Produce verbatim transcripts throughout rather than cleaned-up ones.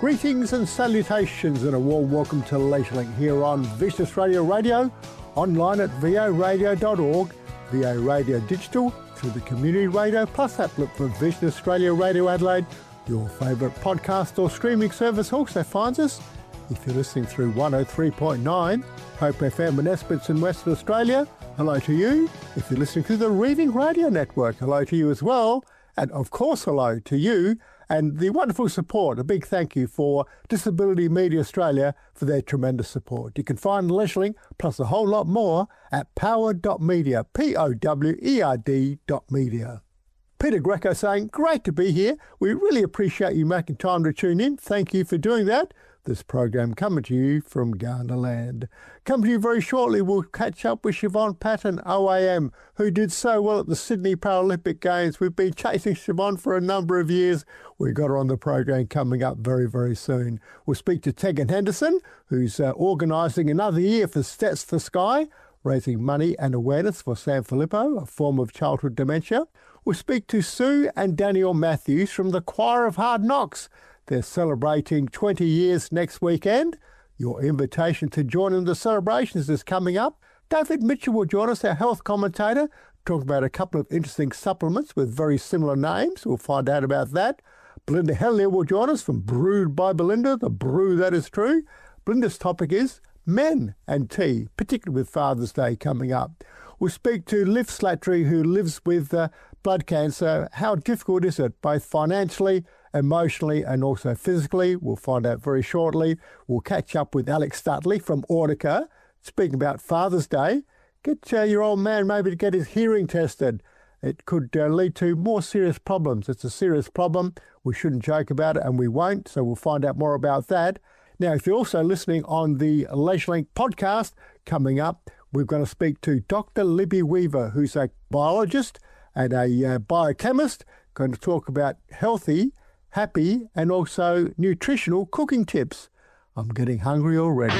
Greetings and salutations and a warm welcome to LeisureLink here on Vision Australia Radio, online at v o radio dot org, V O Radio Digital, through the Community Radio, plus that flip for Vision Australia Radio Adelaide. Your favourite podcast or streaming service also finds us. If you're listening through one oh three point nine, Hope F M in Esperance in Western Australia, hello to you. If you're listening through the Reading Radio Network, hello to you as well. And of course, hello to you and the wonderful support. A big thank you for Disability Media Australia for their tremendous support. You can find LeisureLink plus a whole lot more at powered dot media, P O W E R D dot media. Peter Greco saying, great to be here. We really appreciate you making time to tune in. Thank you for doing that. This program coming to you from Ghana land. Coming to you very shortly, we'll catch up with Siobhan Patton, O A M, who did so well at the Sydney Paralympic Games. We've been chasing Siobhan for a number of years. We got her on the program coming up very, very soon. We'll speak to Tegan Henderson, who's uh, organising another year for Steps for Sky, raising money and awareness for Sanfilippo, a form of childhood dementia. We'll speak to Sue and Daniel Matthews from the Choir of Hard Knocks. They're celebrating twenty years next weekend. Your invitation to join in the celebrations is coming up. David Mitchell will join us, our health commentator, talk about a couple of interesting supplements with very similar names. We'll find out about that. Belinda Hellier will join us from Brewed by Belinda, the brew that is true. Belinda's topic is men and tea, particularly with Father's Day coming up. We'll speak to Liv Slattery, who lives with uh, blood cancer. How difficult is it, both financially, emotionally and also physically? We'll find out very shortly. We'll catch up with Alex Stutley from Audica, speaking about Father's Day. Get uh, your old man maybe to get his hearing tested. It could uh, lead to more serious problems. It's a serious problem. We shouldn't joke about it, and we won't, so we'll find out more about that. Now, if you're also listening on the LeisureLink podcast, coming up, we're going to speak to Doctor Libby Weaver, who's a biologist and a uh, biochemist, going to talk about healthy, happy and also nutritional cooking tips. I'm getting hungry already.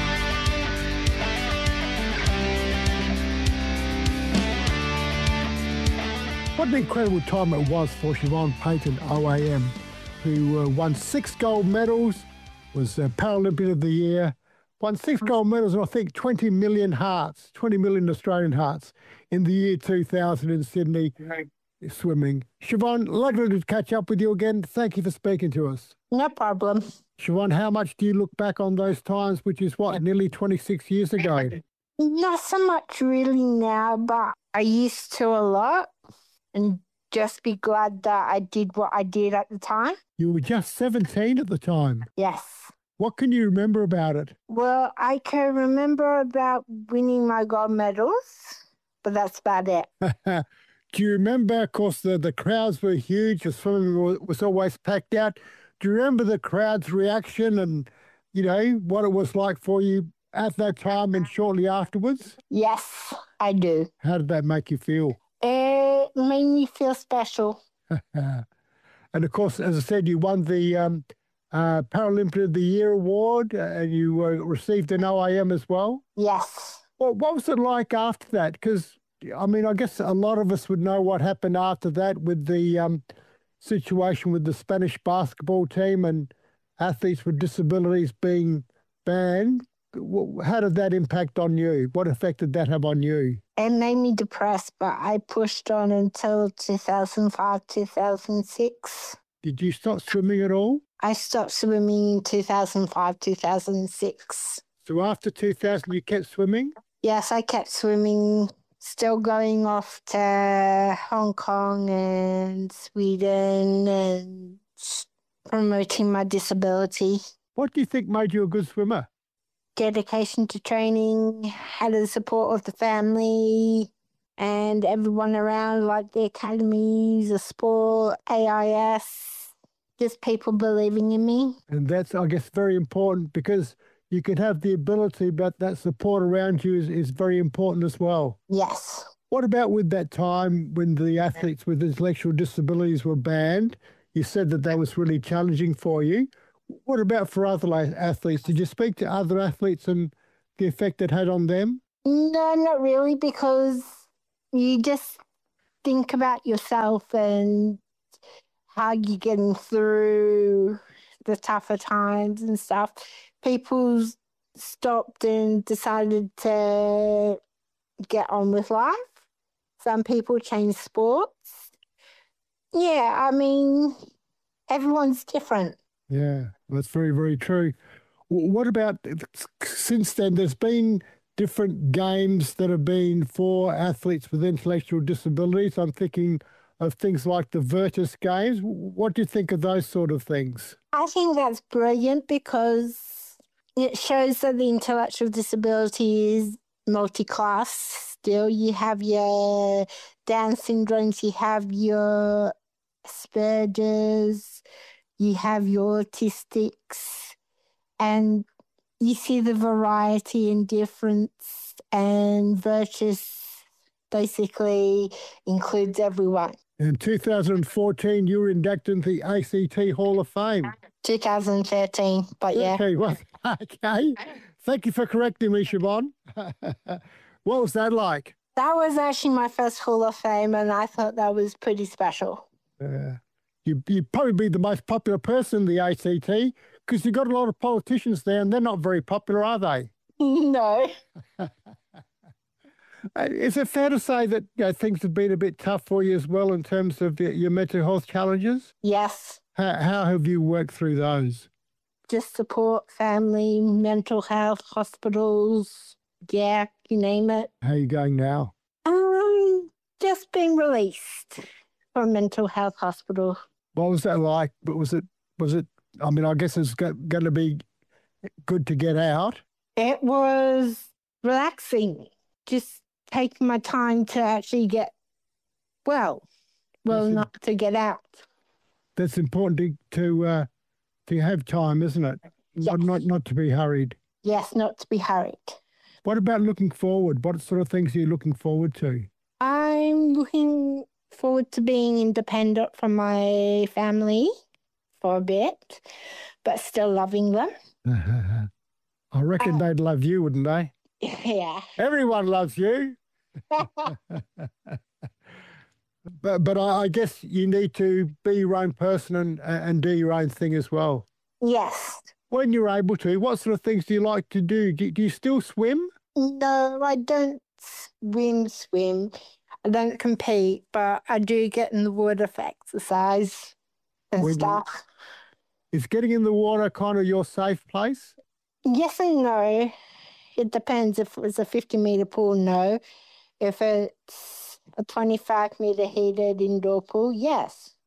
What an incredible time it was for Siobhan Patton, O A M, who uh, won six gold medals, was uh, Paralympian of the Year, won six gold medals and I think twenty million hearts, twenty million Australian hearts in the year two thousand in Sydney. Right. Swimming. Siobhan, lovely to catch up with you again. Thank you for speaking to us. No problem. Siobhan, how much do you look back on those times, which is what, nearly twenty-six years ago? Not so much really now, but I used to a lot and just be glad that I did what I did at the time. You were just seventeen at the time? Yes. What can you remember about it? Well, I can remember about winning my gold medals, but that's about it. Do you remember, of course, the, the crowds were huge, the swimming was always packed out. Do you remember the crowd's reaction and, you know, what it was like for you at that time and shortly afterwards? Yes, I do. How did that make you feel? It made me feel special. And, of course, as I said, you won the um, uh, Paralympian of the Year award uh, and you uh, received an O A M as well? Yes. Well, what was it like after that? Because I mean, I guess a lot of us would know what happened after that with the um, situation with the Spanish basketball team and athletes with disabilities being banned. How did that impact on you? What effect did that have on you? It made me depressed, but I pushed on until two thousand five, two thousand six. Did you stop swimming at all? I stopped swimming in two thousand five, two thousand six. So after two thousand, you kept swimming? Yes, I kept swimming. Still going off to Hong Kong and Sweden and promoting my disability. What do you think made you a good swimmer? Dedication to training, had the support of the family and everyone around, like the academies, the sport, A I S, just people believing in me. And that's, I guess, very important because you can have the ability, but that support around you is, is very important as well. Yes. What about with that time when the athletes with intellectual disabilities were banned? You said that that was really challenging for you. What about for other athletes? Did you speak to other athletes and the effect it had on them? No, not really, because you just think about yourself and how you're getting through the tougher times and stuff, people stopped and decided to get on with life. Some people changed sports. Yeah, I mean, everyone's different. Yeah, that's very, very true. W- What about since then? There's been different games that have been for athletes with intellectual disabilities. I'm thinking of things like the Virtus Games. W- What do you think of those sort of things? I think that's brilliant because it shows that the intellectual disability is multi-class still. You have your Down syndromes, you have your Asperger's, you have your autistics, and you see the variety and difference, and Virtus basically includes everyone. In two thousand fourteen, you were inducted into the A C T Hall of Fame. twenty thirteen, but yeah. Okay, well, okay. Thank you for correcting me, Siobhan. What was that like? That was actually my first Hall of Fame, and I thought that was pretty special. Uh, you, you'd probably be the most popular person in the A C T because you've got a lot of politicians there and they're not very popular, are they? No. Uh, Is it fair to say that you know, things have been a bit tough for you as well in terms of the, your mental health challenges? Yes. How, how have you worked through those? Just support family, mental health, hospitals, yeah, you name it. How are you going now? Um, just being released from mental health hospital. What was that like? But was it, was it, I mean, I guess it's going to be good to get out. It was relaxing. Just taking my time to actually get well. Well Yes, it- enough to get out. That's important to to, uh, to have time, isn't it? Not, Yes. not not to be hurried. Yes, not to be hurried. What about looking forward? What sort of things are you looking forward to? I'm looking forward to being independent from my family for a bit, but still loving them. I reckon they'd love you, wouldn't they? Yeah. Everyone loves you. But but I, I guess you need to be your own person and and do your own thing as well. Yes. When you're able to, what sort of things do you like to do? Do, do you still swim? No, I don't swim, swim. I don't compete, but I do get in the water for exercise and When you- stuff. Is getting in the water kind of your safe place? Yes and no. It depends. If it's a fifty meter pool, no. If it's a twenty-five meter heated indoor pool, yes.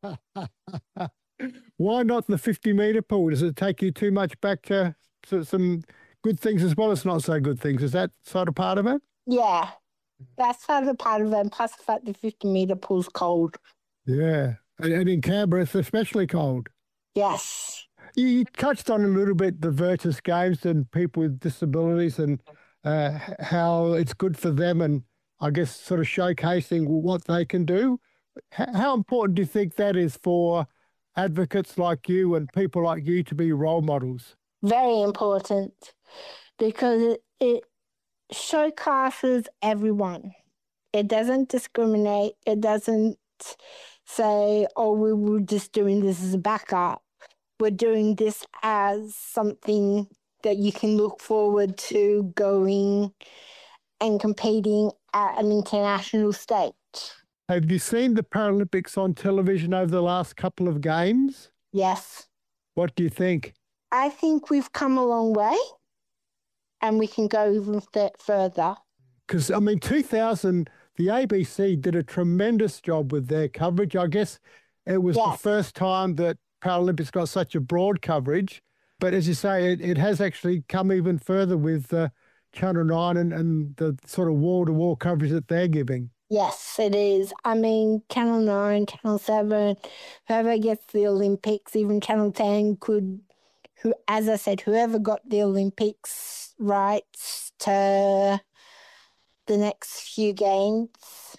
Why not the fifty meter pool? Does it take you too much back to, to some good things as well as not so good things? Is that sort of part of it? Yeah. That's sort of part of it. And plus the fact the fifty meter pool's cold. Yeah. And, and in Canberra, it's especially cold. Yes. You, you touched on a little bit the Virtus Games and people with disabilities and uh, h- how it's good for them and I guess sort of showcasing what they can do. H- how important do you think that is for advocates like you and people like you to be role models? Very important because it, it showcases everyone. It doesn't discriminate. It doesn't say, oh, we were just doing this as a backup. We're doing this as something that you can look forward to going and competing at an international stage. Have you seen the Paralympics on television over the last couple of games? Yes. What do you think? I think we've come a long way and we can go even th- further. Because, I mean, two thousand, the A B C did a tremendous job with their coverage. I guess it was the Yes. first time that Paralympics got such a broad coverage. But as you say, it, it has actually come even further with uh, Channel nine and, and the sort of wall-to-wall coverage that they're giving. Yes, it is. I mean, Channel nine, Channel seven, whoever gets the Olympics, even Channel ten could, who, as I said, whoever got the Olympics rights to the next few games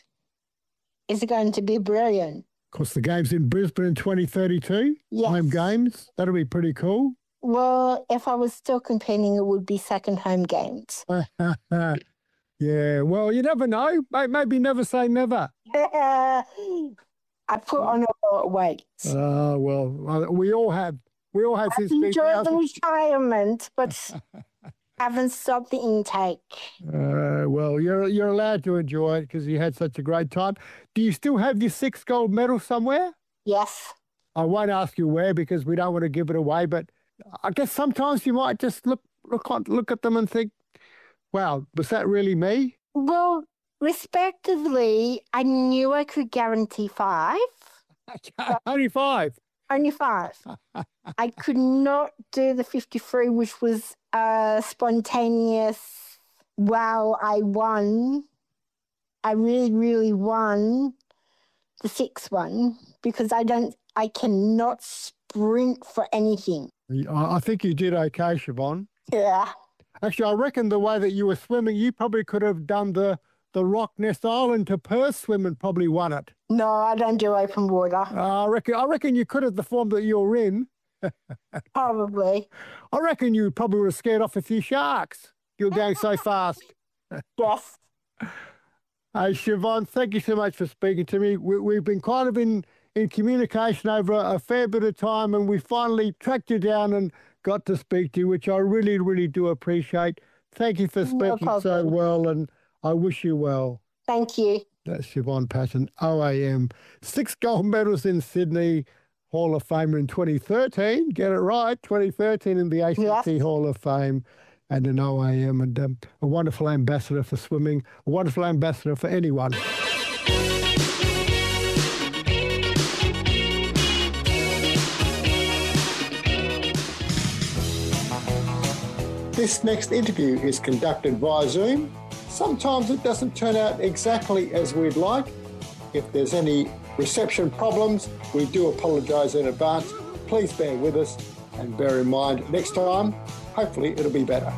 is going to be brilliant. Of course, the game's in Brisbane in twenty thirty-two. Yes. Home games. That'll be pretty cool. Well, if I was still competing, it would be second home games. Yeah, well, you never know. May- Maybe never say never. I put on a lot of weight. Oh, well, uh, we all have. We all have since Enjoy the two thousand. retirement, but haven't stopped the intake. Uh, well, you're you're allowed to enjoy it because you had such a great time. Do you still have your six gold medals somewhere? Yes. I won't ask you where because we don't want to give it away, but I guess sometimes you might just look look on, look at them and think, "Wow, was that really me?" Well, respectively, I knew I could guarantee five. Only five. Only five. I could not do the fifty-three, which was a spontaneous, wow, I won. I really, really won the sixth one because I don't, I cannot sprint for anything. I I think you did okay, Siobhan. Yeah. Actually, I reckon the way that you were swimming, you probably could have done the the Rock Ness Island to Perth swim and probably won it. No, I don't do open water. Uh, I reckon. I reckon you could have the form that you're in. Probably. I reckon you probably were scared off a few sharks. You're going so fast. Yes. Hey, Siobhan, thank you so much for speaking to me. We, we've been kind of in, in communication over a, a fair bit of time, and we finally tracked you down and got to speak to you, which I really, really do appreciate. Thank you for No speaking so problem. well, and I wish you well. Thank you. That's Siobhan Patton, O A M. Six gold medals in Sydney, Hall of Famer in twenty thirteen. Get it right, twenty thirteen in the A C T Yes. Hall of Fame, and an O A M, and um, a wonderful ambassador for swimming, a wonderful ambassador for anyone. This next interview is conducted via Zoom. Sometimes it doesn't turn out exactly as we'd like. If there's any reception problems, we do apologise in advance. Please bear with us and bear in mind next time, hopefully it'll be better.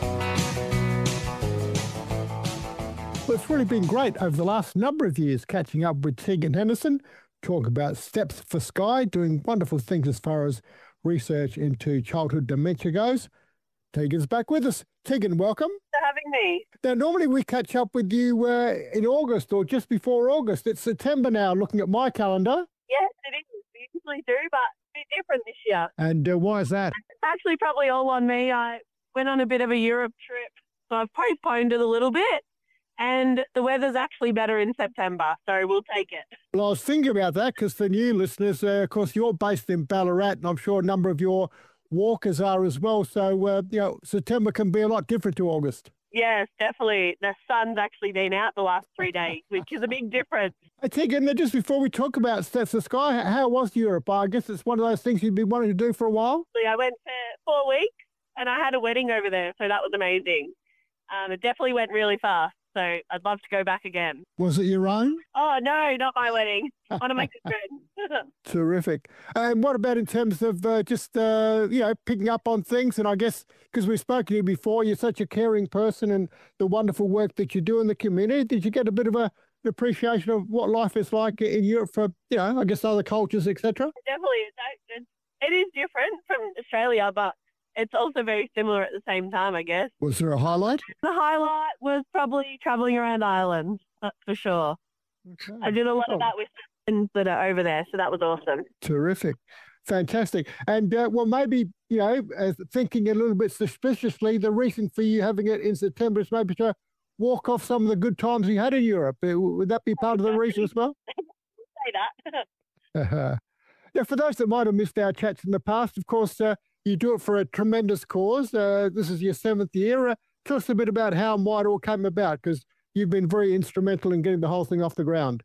Well, it's really been great over the last number of years catching up with Tegan Henderson, talk about Steps for Sky, doing wonderful things as far as research into childhood dementia goes. Tegan's back with us. Tegan, welcome. For having me. Now, normally we catch up with you uh, in August or just before August. It's September now, looking at my calendar. Yes, it is. We usually do, but a bit different this year. And uh, why is that? It's actually probably all on me. I went on a bit of a Europe trip, so I've postponed it a little bit. And the weather's actually better in September, so we'll take it. Well, I was thinking about that because for new listeners, uh, of course, you're based in Ballarat, and I'm sure a number of your walkers are as well. So, uh, you know, September can be a lot different to August. Yes, definitely. The sun's actually been out the last three days, which is a big difference. Hey, Tegan, just before we talk about Steps for Sky, how was Europe? I guess it's one of those things you've been wanting to do for a while. I went for four weeks and I had a wedding over there, so that was amazing. Um, it definitely went really fast, so I'd love to go back again. Was it your own? Oh, no, not my wedding. One of my good friends. Terrific. And what about in terms of uh, just, uh, you know, picking up on things? And I guess because we've spoken to you before, you're such a caring person and the wonderful work that you do in the community. Did you get a bit of a, an appreciation of what life is like in Europe for, you know, I guess other cultures, et cetera? Definitely. It's, it is different from Australia, but it's also very similar at the same time, I guess. Was there a highlight? The highlight was probably travelling around Ireland, that's for sure. Okay. I did a lot Oh. of that with friends that are over there, so that was awesome. Terrific. Fantastic. And, uh, well, maybe, you know, uh, thinking a little bit suspiciously, the reason for you having it in September is maybe to walk off some of the good times you had in Europe. Uh, Would that be part of the reason as well? Say that. Uh-huh. Now, for those that might have missed our chats in the past, of course, uh, you do it for a tremendous cause. Uh, this is your seventh year. Uh, tell us a bit about how and why it all came about, because you've been very instrumental in getting the whole thing off the ground.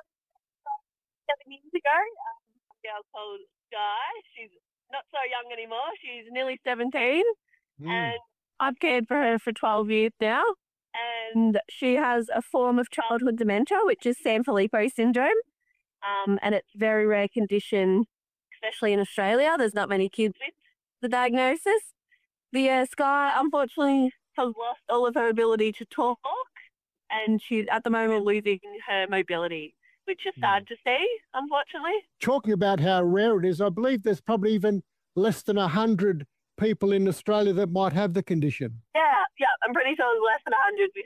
Seven years ago, um, a girl called Sky. She's not so young anymore. She's nearly seventeen, Mm. and I've cared for her for twelve years now. And she has a form of childhood dementia, which is Sanfilippo syndrome. Um, and it's a very rare condition, especially in Australia. There's not many kids with the diagnosis. The uh, Sky, unfortunately, has lost all of her ability to talk, and she's at the moment losing her mobility, which is sad to see, unfortunately. Talking about how rare it is, I believe there's probably even less than one hundred people in Australia that might have the condition. Yeah, yeah, I'm pretty sure there's less than one hundred with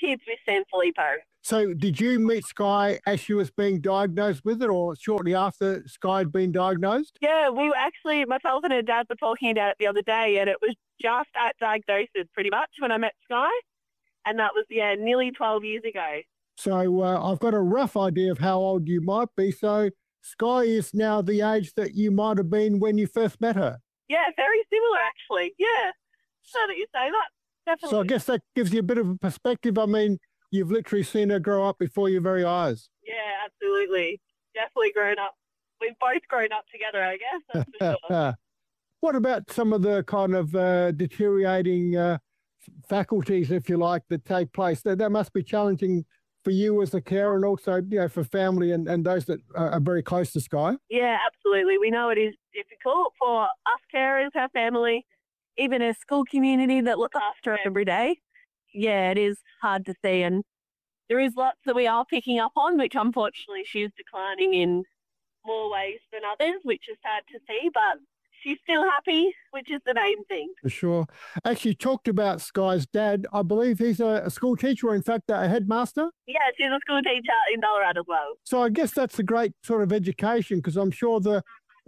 kids with Sanfilippo. So did you meet Sky as she was being diagnosed with it or shortly after Sky had been diagnosed? Yeah, we were actually, myself and her dad were talking about it the other day, and it was just at diagnosis pretty much when I met Sky. And that was, yeah, nearly twelve years ago. So uh, I've got a rough idea of how old you might be. So Sky is now the age that you might have been when you first met her. Yeah, very similar actually. Yeah, so that you say that, definitely. So I guess that gives you a bit of a perspective. I mean, you've literally seen her grow up before your very eyes. Yeah, absolutely. Definitely grown up. We've both grown up together, I guess, that's for sure. What about some of the kind of uh, deteriorating uh, faculties, if you like, that take place? That, that must be challenging for you as a carer and also, you know, for family and, and those that are, are very close to Sky. Yeah, absolutely. We know it is difficult for us carers, our family, even a school community that look after her every day. Yeah, it is hard to see, and there is lots that we are picking up on, which unfortunately she is declining in more ways than others, which is sad to see, but she's still happy, which is the main thing. For sure. Actually, talked about Sky's dad. I believe he's a, a school teacher, or in fact, a headmaster. Yeah, she's a school teacher in Ballarat as well. So I guess that's a great sort of education, because I'm sure the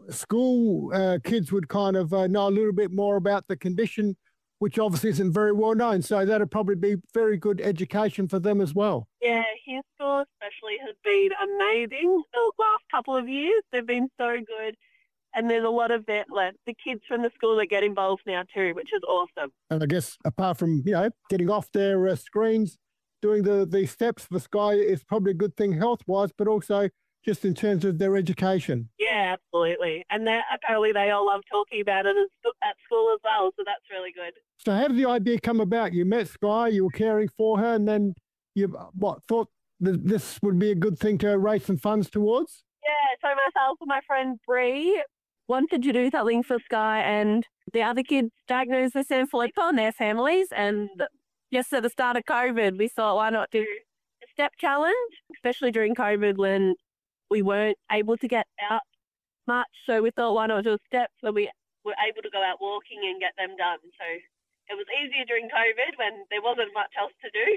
school uh, kids would kind of uh, know a little bit more about the condition, which obviously isn't very well known. So that'd probably be very good education for them as well. Yeah, his school especially has been amazing the last couple of years. They've been so good. And there's a lot of that, like, the kids from the school that get involved now too, which is awesome. And I guess apart from, you know, getting off their uh, screens, doing the, the steps for Sky is probably a good thing health-wise, but also just in terms of their education. Yeah, absolutely. And apparently they all love talking about it at school as well, so that's really good. So how did the idea come about? You met Sky, you were caring for her, and then you, what, thought that this would be a good thing to raise some funds towards? Yeah, so myself and my friend Bree wanted to do something for Sky, and the other kids diagnosed with Sanfilippo and their families. And just at the start of COVID, we thought, why not do a step challenge, especially during COVID when we weren't able to get out much. So we thought, why not do a step so we were able to go out walking and get them done. So it was easier during COVID when there wasn't much else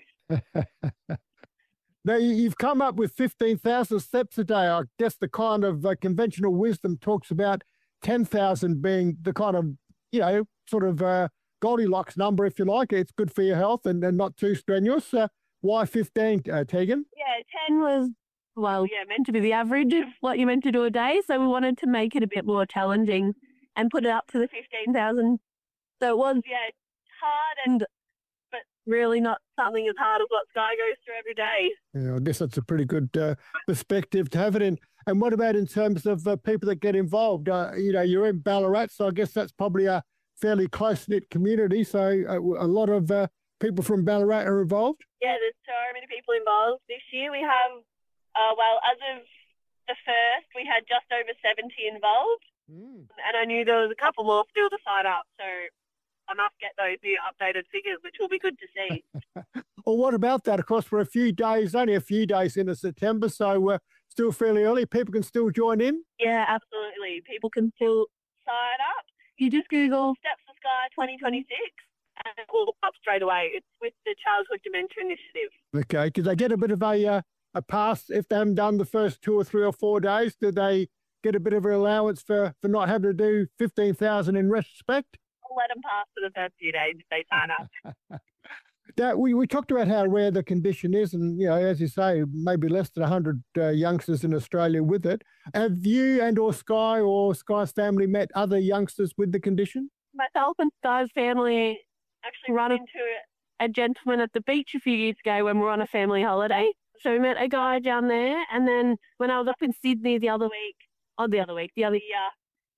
to do. Now, you've come up with fifteen thousand steps a day. I guess the kind of uh, conventional wisdom talks about ten thousand being the kind of, you know, sort of uh, Goldilocks number, if you like. It's good for your health and, and not too strenuous. Uh, why fifteen, uh, Tegan? Yeah, ten was, well, yeah, meant to be the average of what you're meant to do a day. So we wanted to make it a bit more challenging and put it up to the fifteen thousand. So it was, yeah, hard and but really not something as hard as what Sky goes through every day. Yeah, I guess that's a pretty good uh, perspective to have it in. And what about in terms of uh, people that get involved? Uh, you know, you're in Ballarat, so I guess that's probably a fairly close-knit community. So uh, a lot of uh, people from Ballarat are involved? Yeah, there's so many people involved. This year we have, uh, well, as of the first, we had just over seventy involved. Mm. And I knew there was a couple more still to sign up. So I must get those new updated figures, which will be good to see. Well, what about that? Of course, we're a few days, only a few days into September, so we're still fairly early. People can still join in? Yeah, absolutely. People can still sign up. You just Google Steps for Sky twenty twenty-six and it will pop straight away. It's with the Childhood Dementia Initiative. Okay. Did they get a bit of a, uh, a pass if they haven't done the first two or three or four days? Did they get a bit of an allowance for, for not having to do fifteen thousand in retrospect? Let them pass for the first few days if they sign up. That, we, we talked about how rare the condition is, and, you know, as you say, maybe less than one hundred uh, youngsters in Australia with it. Have you and or Sky or Sky's family met other youngsters with the condition? Myself and Sky's family actually run into a gentleman at the beach a few years ago when we were on a family holiday. So we met a guy down there, and then when I was up in Sydney the other week, oh, the other week, the other year,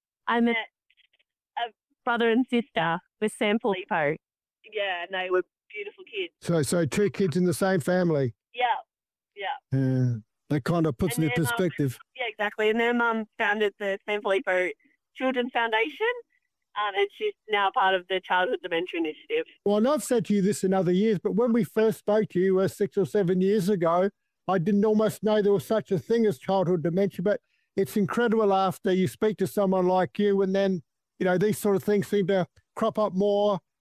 I met a brother and sister with Sanfilippo. Yeah, and they were beautiful kids. So, so two kids in the same family. Yeah, yeah. Yeah, that kind of puts and it in their perspective. Mum, yeah, exactly. And their mum founded the Sanfilippo Children's Foundation, um, and she's now part of the Childhood Dementia Initiative. Well, and I've said to you this in other years, but when we first spoke to you uh, six or seven years ago, I didn't almost know there was such a thing as childhood dementia. But it's incredible after you speak to someone like you, and then, you know, these sort of things seem to crop up more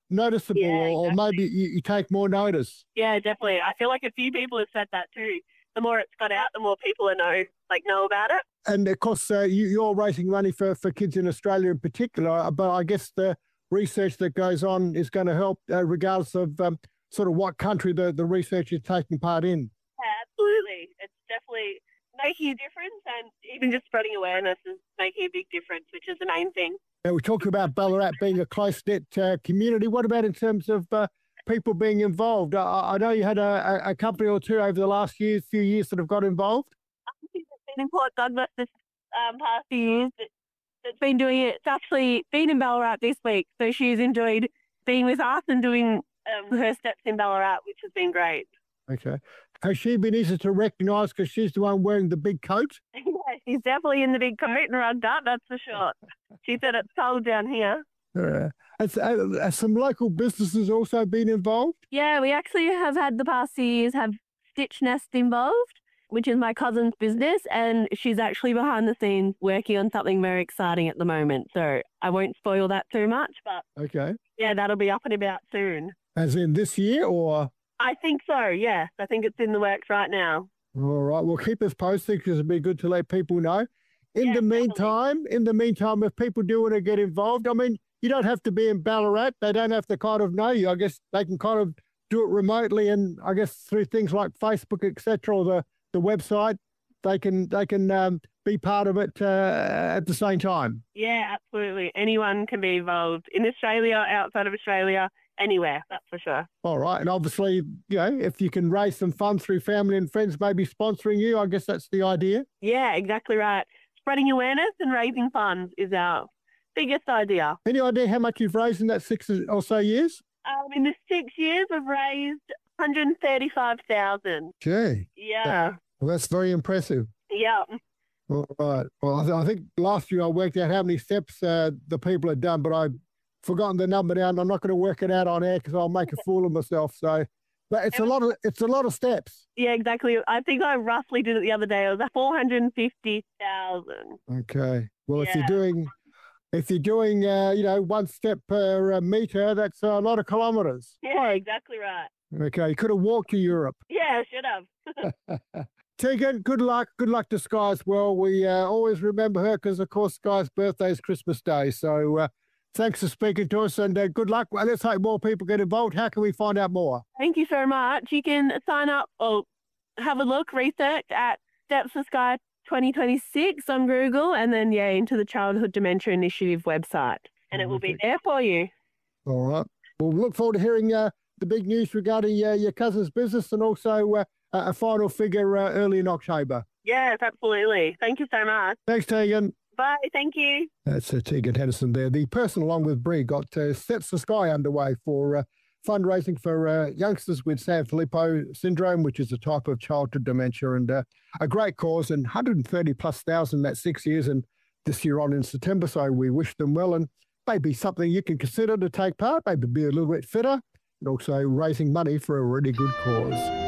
noticeable, Yeah, or, or maybe you, you take more notice. Yeah, definitely. I feel like a few people have said that too. The more it's got out, the more people know, like, know about it. And of course, uh, you, you're raising money for, for kids in Australia in particular, but I guess the research that goes on is going to help uh, regardless of um, sort of what country the, the research is taking part in. Yeah, absolutely. It's definitely making a difference, and even just spreading awareness is making a big difference, which is the main thing. Now, we talked about Ballarat being a close-knit uh, community. What about in terms of uh, people being involved? I, I know you had a, a company or two over the last year, few years that have got involved. I think it's been in Port Douglas this um, past few years that, that's been doing it. It's actually been in Ballarat this week, so she's enjoyed being with us and doing um, her steps in Ballarat, which has been great. Okay. Has she been easy to recognise because she's the one wearing the big coat? Yeah, she's definitely in the big coat and rugged up, that's for sure. She said it's cold down here. Uh, has, uh, has some local businesses also been involved? Yeah, we actually have had the past few years have Stitch Nest involved, which is my cousin's business, and she's actually behind the scenes working on something very exciting at the moment. So I won't spoil that too much, but okay, yeah, that'll be up and about soon. As in this year, or? I think so, yes. I think it's in the works right now. All right, well, keep us posted because it'd be good to let people know. In Yeah, the meantime, definitely. in the meantime, if people do want to get involved, I mean, you don't have to be in Ballarat. They don't have to kind of know you. I guess they can kind of do it remotely, and I guess through things like Facebook, et cetera, or the, the website, they can they can um, be part of it uh, at the same time. Yeah, absolutely. Anyone can be involved in Australia, outside of Australia, anywhere, that's for sure. All right, and obviously, you know, if you can raise some funds through family and friends, maybe sponsoring you, I guess that's the idea. Yeah, exactly right. Spreading awareness and raising funds is our biggest idea. Any idea how much you've raised in that six or so years? Um, in the six years, we've raised one hundred thirty-five thousand dollars. Gee. Yeah. Well, that's very impressive. Yeah. All right. Well, I, th- I think last year I worked out how many steps uh, the people had done, but I've forgotten the number now, and I'm not going to work it out on air because I'll make a fool of myself. So, but it's a lot of it's a lot of steps. Yeah, exactly. I think I roughly did it the other day. It was four hundred fifty thousand. Okay. Well, if you're Yeah. doing if you're doing uh, you know one step per uh, meter, that's a lot of kilometres. Yeah, exactly right. Okay. You could have walked to Europe. Yeah, I should have. Tegan, good luck. Good luck to Sky as well. We uh, always remember her because, of course, Sky's birthday is Christmas Day. So uh, thanks for speaking to us, and uh, good luck. Well, let's hope more people get involved. How can we find out more? Thank you so much. You can sign up or have a look, research at Steps for Sky twenty twenty-six on Google, and then, yeah, into the Childhood Dementia Initiative website. And it will be there for you. All right. We'll look forward to hearing uh, the big news regarding uh, your cousin's business, and also uh, a final figure uh, early in October. Yes, absolutely. Thank you so much. Thanks, Tegan. Bye. Thank you. That's uh, Tegan Henderson there. The person, along with Bree, got uh, Steps for Sky underway for uh, fundraising for uh, youngsters with Sanfilippo syndrome, which is a type of childhood dementia, and uh, a great cause, and one hundred thirty plus thousand that six years, and this year on in September. So we wish them well, and maybe something you can consider to take part, maybe be a little bit fitter, and also raising money for a really good cause.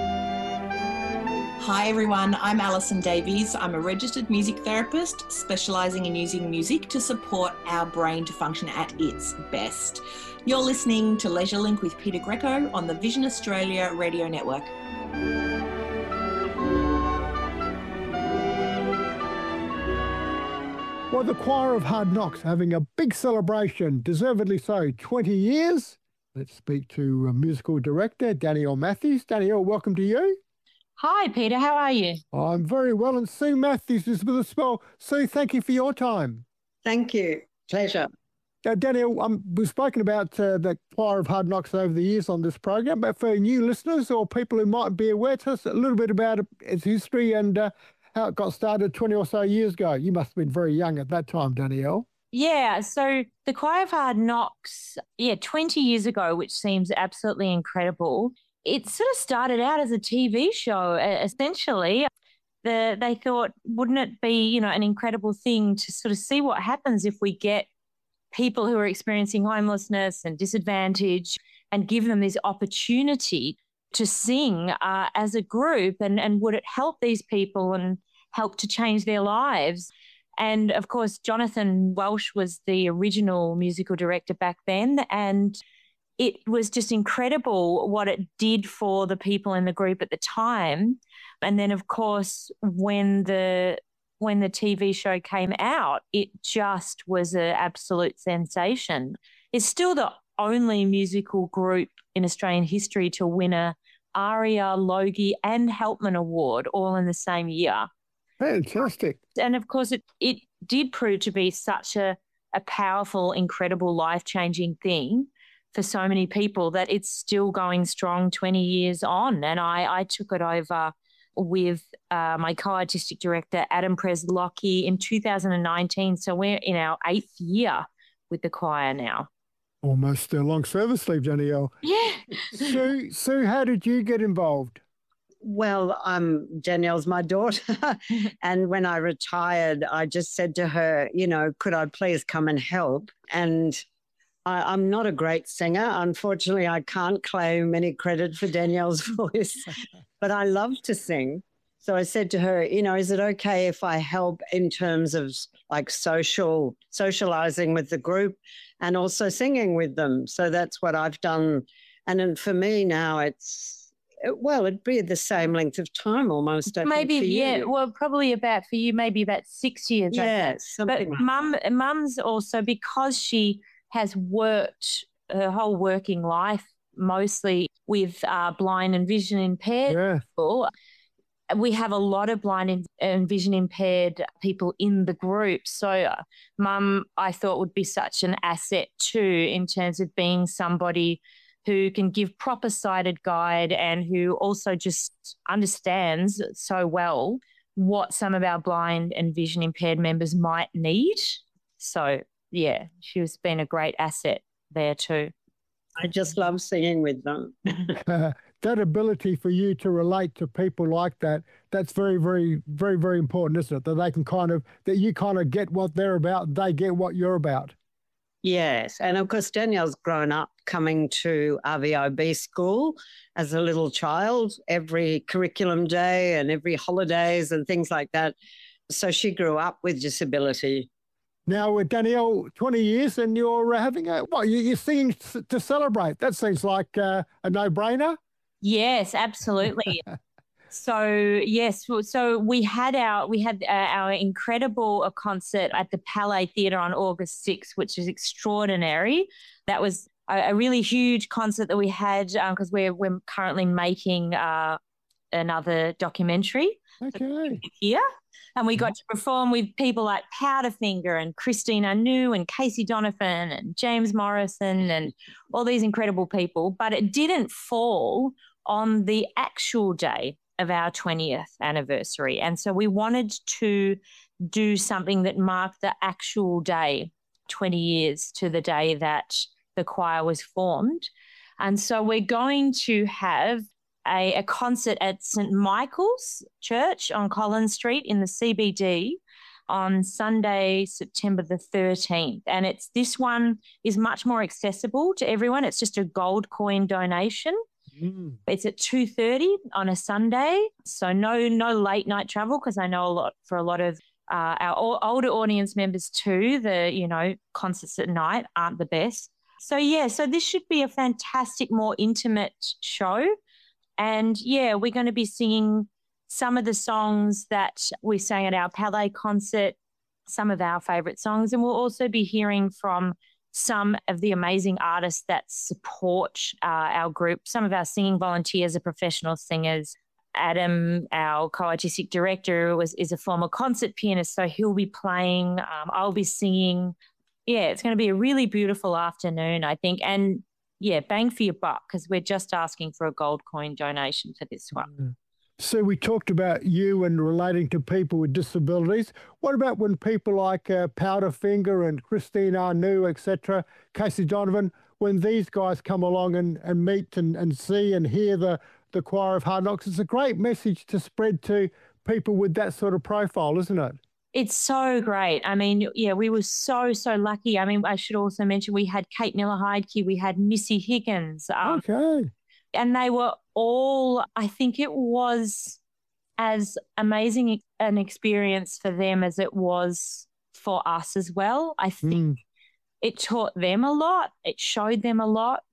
Hi everyone, I'm Alison Davies. I'm a registered music therapist specialising in using music to support our brain to function at its best. You're listening to Leisure Link with Peter Greco on the Vision Australia Radio Network. Well, the Choir of Hard Knocks having a big celebration, deservedly so, twenty years. Let's speak to uh, musical director Danielle Matthews. Danielle, welcome to you. Hi, Peter. How are you? I'm very well, and Sue Matthews is with us well. Sue, thank you for your time. Thank you. Pleasure. Uh, Danielle, um, we've spoken about uh, the Choir of Hard Knocks over the years on this program, but for new listeners or people who might be aware, tell us a little bit about its history and uh, how it got started twenty or so years ago. You must have been very young at that time, Danielle. Yeah, so the Choir of Hard Knocks, yeah, twenty years ago, which seems absolutely incredible. It sort of started out as a T V show, essentially. The, they thought, wouldn't it be, you know, an incredible thing to sort of see what happens if we get people who are experiencing homelessness and disadvantage and give them this opportunity to sing uh, as a group, and, and would it help these people and help to change their lives? And, of course, Jonathan Welsh was the original musical director back then, and it was just incredible what it did for the people in the group at the time. And then, of course, when the when the T V show came out, it just was an absolute sensation. It's still the only musical group in Australian history to win a ARIA, Logie and Helpman Award all in the same year. Fantastic. And, of course, it, it did prove to be such a, a powerful, incredible, life-changing thing for so many people that it's still going strong twenty years on. And I, I took it over with uh, my co-artistic director, Adam Preslocki, in two thousand nineteen. So we're in our eighth year with the choir now. Almost a long service leave, Danielle. Yeah. Sue, Sue, how did you get involved? Well, um, Danielle's my daughter. And when I retired, I just said to her, you know, could I please come and help? And I, I'm not a great singer. Unfortunately, I can't claim any credit for Danielle's voice, but I love to sing. So I said to her, you know, is it okay if I help in terms of like social, socializing with the group and also singing with them? So that's what I've done. And then for me now, it's, well, it'd be the same length of time almost. I Maybe, think, for yeah, you. well, probably about, for you, maybe about six years. Yeah, But something like mum, that. mum's also, because she has worked her whole working life mostly with uh, blind and vision impaired Yeah. people, we have a lot of blind and vision impaired people in the group. So uh, mum, I thought, would be such an asset too in terms of being somebody who can give proper sighted guide and who also just understands so well what some of our blind and vision impaired members might need. So, yeah, she has been a great asset there too. I just love singing with them. Uh, that ability for you to relate to people like that, that's very, very, very, very important, isn't it? That they can kind of, that you kind of get what they're about, they get what you're about. Yes. And of course, Danielle's grown up coming to R V I B school as a little child every curriculum day and every holidays and things like that. So she grew up with disability. Now, with Danielle, twenty years and you're having a, what, you- you're singing to celebrate. That seems like uh, a no-brainer. Yes, absolutely. So yes, so we had our we had uh, our incredible uh, concert at the Palais Theatre on August sixth, which is extraordinary. That was a, a really huge concert that we had because um, we're we're currently making uh, another documentary Okay. here, and we got to perform with people like Powderfinger and Christine Anu and Casey Donovan and James Morrison and all these incredible people. But it didn't fall on the actual day of our twentieth anniversary. And so we wanted to do something that marked the actual day, twenty years to the day that the choir was formed. And so we're going to have a, a concert at St Michael's Church on Collins Street in the C B D on Sunday, September the thirteenth. And it's this one is much more accessible to everyone. It's just a gold coin donation. Mm. It's at two thirty on a Sunday, so no no late night travel, because I know a lot for a lot of uh, our o- older audience members too, the you know concerts at night aren't the best. So yeah, so this should be a fantastic, more intimate show. And yeah, we're going to be singing some of the songs that we sang at our Palais concert, some of our favourite songs, and we'll also be hearing from some of the amazing artists that support uh, our group. Some of our singing volunteers are professional singers. Adam, our co-artistic director, was is a former concert pianist, so he'll be playing. Um, I'll be singing. Yeah, it's going to be a really beautiful afternoon, I think. And, yeah, bang for your buck, because we're just asking for a gold coin donation for this one. So we talked about you and relating to people with disabilities. What about when people like uh, Powderfinger and Christine Anu, et cetera, Casey Donovan, when these guys come along and, and meet and, and see and hear the, the Choir of Hard Knocks? It's a great message to spread to people with that sort of profile, isn't it? It's so great. I mean, yeah, we were so, so lucky. I mean, I should also mention we had Kate Miller-Heidke, we had Missy Higgins. Um, Okay. And they were all, I think it was as amazing an experience for them as it was for us as well. I think Mm. it taught them a lot. It showed them a lot.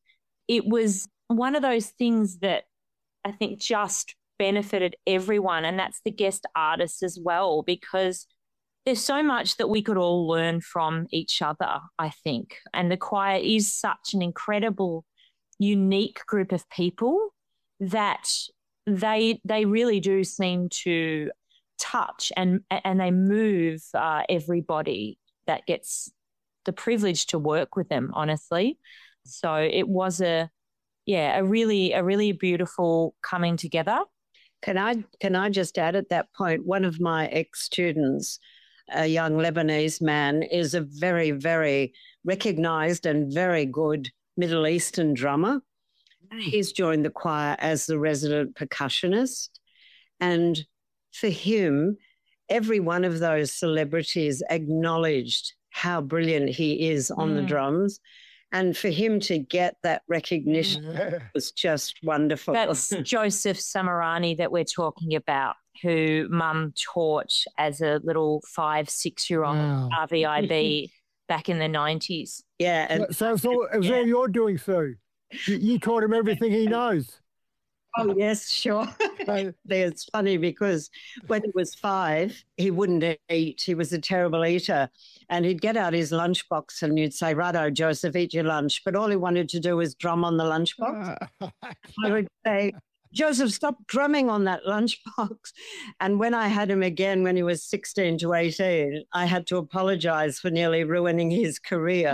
it was one of those things that I think just benefited everyone, and that's the guest artists as well, because there's so much that we could all learn from each other, I think. And the choir is such an incredible, unique group of people that they they really do seem to touch and and they move uh, everybody that gets the privilege to work with them, honestly. So it was a yeah a really a really beautiful coming together. Can I can I just add at that point, one of my ex-students, a young Lebanese man, is a very, very recognised and very good Middle Eastern drummer. He's joined the choir as the resident percussionist. And for him, every one of those celebrities acknowledged how brilliant he is on mm. the drums. And for him to get that recognition yeah. was just wonderful. That's Joseph Samarani that we're talking about, who Mum taught as a little five, six-year-old wow. R V I B back in the nineties. Yeah. And so it's all, it was yeah. all you're doing, Sue. You, you taught him everything he knows. Oh, yes, sure. It's funny because when he was five, he wouldn't eat. He was a terrible eater. And he'd get out his lunchbox and you'd say, righto, Joseph, eat your lunch. But all he wanted to do was drum on the lunchbox. I would say, Joseph, stop drumming on that lunchbox. And when I had him again when he was sixteen to eighteen, I had to apologise for nearly ruining his career.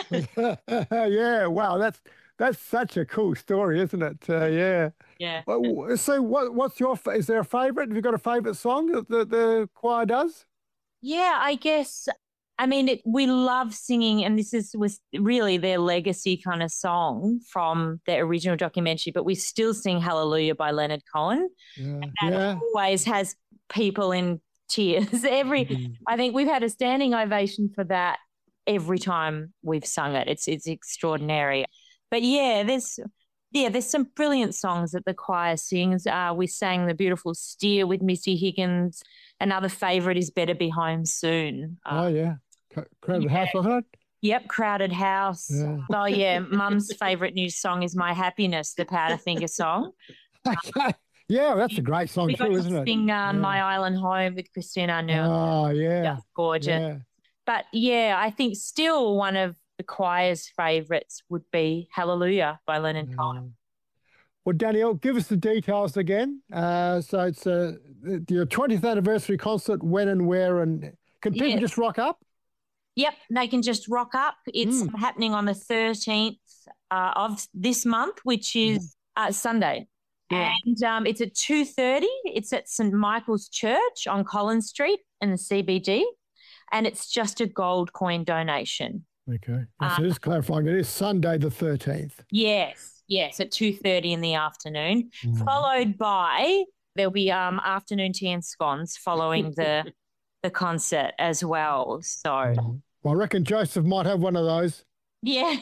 Yeah, wow, that's that's such a cool story, isn't it? Uh, yeah. Yeah. Well, so what, what's your, is there a favourite? Have you got a favourite song that the, the choir does? Yeah, I guess, I mean, it, we love singing, and this is was really their legacy kind of song from their original documentary, but we still sing Hallelujah by Leonard Cohen. Yeah. And that yeah. always has people in tears. Every, mm-hmm. I think we've had a standing ovation for that every time we've sung it. It's it's extraordinary. But yeah, there's yeah, there's some brilliant songs that the choir sings. Uh, we sang The Beautiful Steer with Missy Higgins. Another favourite is Better Be Home Soon. Uh, oh, yeah. Crowded yeah. House, wasn't it? Yep, Crowded House. Yeah. Oh, yeah, Mum's favourite new song is My Happiness, the Powderfinger song. Okay. Yeah, that's a great song we too, isn't it? Sing uh, yeah. My Island Home with Christine Arnoux. Oh, yeah. Just gorgeous. Yeah. But, yeah, I think still one of the choir's favourites would be Hallelujah by Leonard Cohen. Well, Danielle, give us the details again. Uh, so it's uh, your twentieth anniversary concert, when and where, and can people yes. just rock up? Yep, they can just rock up. It's mm. happening on the thirteenth uh, of this month, which is uh, Sunday. Yeah. And um, it's at two thirty. It's at St Michael's Church on Collins Street in the C B D, and it's just a gold coin donation. Okay. Uh, so just clarifying, it is Sunday the thirteenth. Yes, yes, at two thirty in the afternoon, mm. followed by, there'll be um, afternoon tea and scones following the the concert as well. So, mm. well, I reckon Joseph might have one of those. Yeah.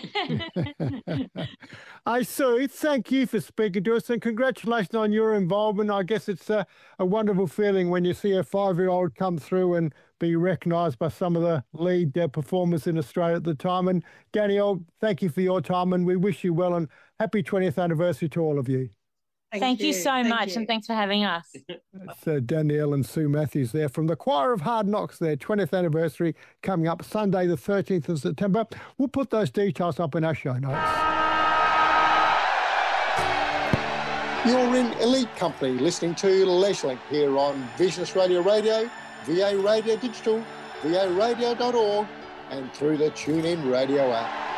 Hey, Sue, thank you for speaking to us and congratulations on your involvement. I guess it's a, a wonderful feeling when you see a five-year-old come through and be recognised by some of the lead uh, performers in Australia at the time. And Danielle, thank you for your time and we wish you well and happy twentieth anniversary to all of you. Thank, thank you. you so thank much you. And thanks for having us. That's uh, Danielle and Sue Matthews there from the Choir of Hard Knocks, their twentieth anniversary coming up Sunday the thirteenth of September. We'll put those details up in our show notes. You're in elite company listening to LeisureLink here on Vision Australia Radio, V A Radio Digital, V A radio dot org and through the TuneIn Radio app.